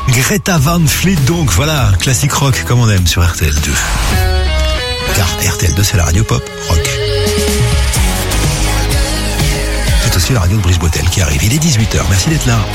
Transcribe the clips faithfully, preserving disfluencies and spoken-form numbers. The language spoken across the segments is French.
Greta Van Fleet, donc voilà, classique rock comme on aime sur R T L deux. Car R T L deux, c'est la radio pop rock. C'est aussi la radio de Brice Boitel qui arrive. Il est dix-huit heures, merci d'être là.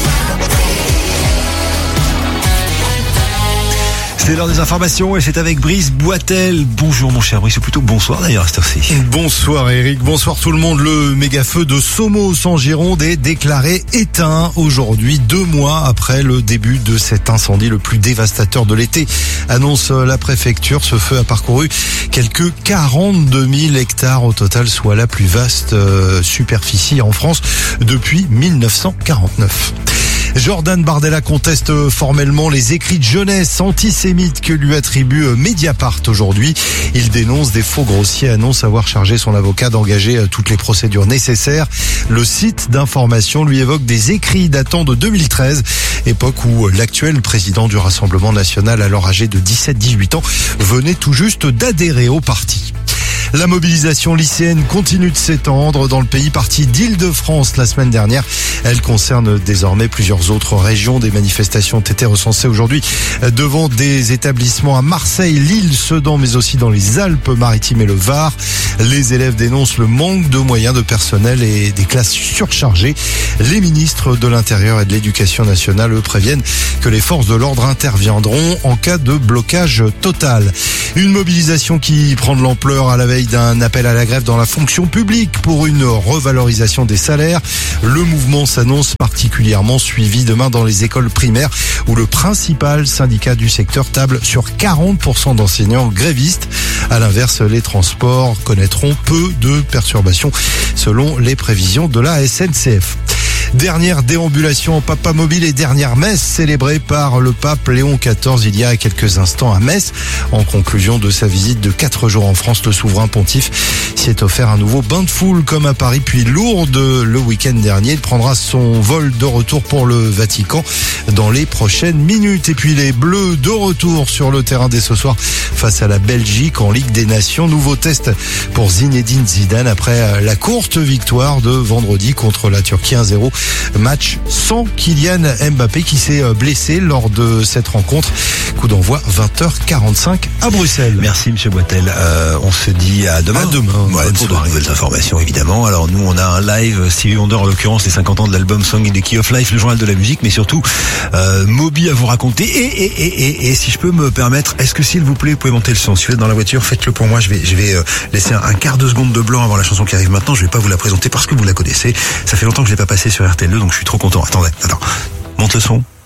C'est l'heure des informations et c'est avec Brice Boitel. Bonjour mon cher Brice, ou plutôt bonsoir d'ailleurs à cette heure-ci. Bonsoir Eric, bonsoir tout le monde. Le méga feu de Somos en Gironde est déclaré éteint aujourd'hui, deux mois après le début de cet incendie le plus dévastateur de l'été, annonce la préfecture. Ce feu a parcouru quelques quarante-deux mille hectares au total, soit la plus vaste euh, superficie en France depuis mille neuf cent quarante-neuf. Jordan Bardella conteste formellement les écrits de jeunesse antisémites que lui attribue Mediapart aujourd'hui. Il dénonce des faux grossiers, annonce avoir chargé son avocat d'engager toutes les procédures nécessaires. Le site d'information lui évoque des écrits datant de deux mille treize, époque où l'actuel président du Rassemblement national, alors âgé de dix-sept à dix-huit ans, venait tout juste d'adhérer au parti. La mobilisation lycéenne continue de s'étendre dans le pays, partie d'Île-de-France la semaine dernière. Elle concerne désormais plusieurs autres régions. Des manifestations ont été recensées aujourd'hui devant des établissements à Marseille, Lille, Sedan, mais aussi dans les Alpes-Maritimes et le Var. Les élèves dénoncent le manque de moyens de personnel et des classes surchargées. Les ministres de l'Intérieur et de l'Éducation nationale, eux, préviennent que les forces de l'ordre interviendront en cas de blocage total. Une mobilisation qui prend de l'ampleur à la veille d'un appel à la grève dans la fonction publique pour une revalorisation des salaires. Le mouvement s'annonce particulièrement suivi demain dans les écoles primaires où le principal syndicat du secteur table sur quarante pour cent d'enseignants grévistes. À l'inverse, les transports connaîtront peu de perturbations selon les prévisions de la S N C F. Dernière déambulation en Papa Mobile et dernière messe célébrée par le pape Léon quatorze il y a quelques instants à Metz. En conclusion de sa visite de quatre jours en France, le souverain pontife s'y est offert un nouveau bain de foule comme à Paris puis Lourdes le week-end dernier. Il prendra son vol de retour pour le Vatican dans les prochaines minutes. Et puis les Bleus de retour sur le terrain dès ce soir face à la Belgique en Ligue des Nations. Nouveau test pour Zinedine Zidane après la courte victoire de vendredi contre la Turquie un zéro. Match sans Kylian Mbappé qui s'est blessé lors de cette rencontre. Coup d'envoi vingt heures quarante-cinq à Bruxelles. Merci Monsieur Boitel. Euh, on se dit à demain. À demain. Ouais, pour de nouvelles informations évidemment. Alors nous on a un live Stevie Wonder en l'occurrence, les cinquante ans de l'album Song in the Key of Life, le journal de la musique, mais surtout euh, Moby à vous raconter. Et, et, et, et, et si je peux me permettre, est-ce que s'il vous plaît, vous pouvez monter le son. Si vous êtes dans la voiture, faites-le pour moi. Je vais, je vais euh, laisser un, un quart de seconde de blanc avant la chanson qui arrive maintenant. Je vais pas vous la présenter parce que vous la connaissez. Ça fait longtemps que je l'ai pas passé sur R T L deux, donc je suis trop content. Attendez, attends. Monte le son.